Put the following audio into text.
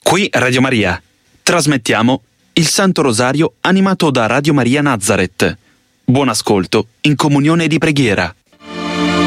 Qui Radio Maria. Trasmettiamo il Santo Rosario animato da Radio Maria Nazareth. Buon ascolto in comunione di preghiera.